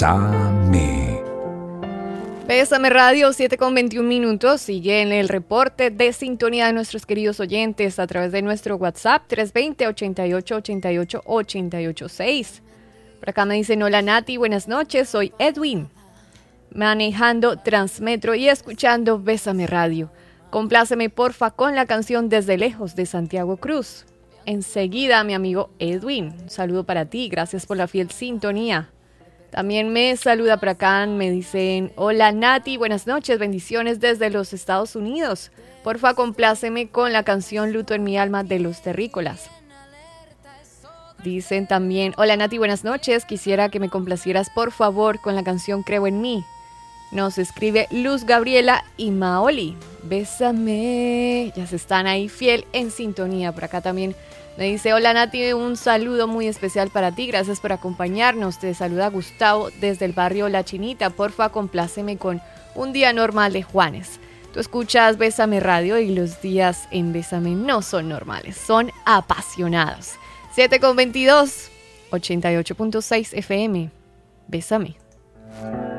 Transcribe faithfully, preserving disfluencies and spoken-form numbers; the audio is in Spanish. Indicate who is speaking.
Speaker 1: Bésame.
Speaker 2: Bésame Radio, siete con veintiún minutos. Sigue en el reporte de sintonía de nuestros queridos oyentes a través de nuestro WhatsApp tres dos cero, ochenta y ocho, ochenta y ocho, ochenta y ocho seis. Por acá me dicen: hola Nati, buenas noches, soy Edwin, manejando Transmetro y escuchando Bésame Radio. Compláceme porfa con la canción Desde Lejos de Santiago Cruz. Enseguida, mi amigo Edwin, un saludo para ti, gracias por la fiel sintonía. También me saluda por acá, me dicen: hola Nati, buenas noches, bendiciones desde los Estados Unidos. Porfa, compláceme con la canción Luto en mi alma de Los Terrícolas. Dicen también: hola Nati, buenas noches, quisiera que me complacieras por favor con la canción Creo en mí. Nos escribe Luz Gabriela y Maoli. Bésame, ya se están ahí fiel en sintonía. Por acá también me dice: hola Nati, un saludo muy especial para ti, gracias por acompañarnos. Te saluda Gustavo desde el barrio La Chinita. Porfa, compláceme con Un Día Normal de Juanes. Tú escuchas Bésame Radio y los días en Bésame no son normales, son apasionados. siete con veintidós, ochenta y ocho punto seis F M. Bésame.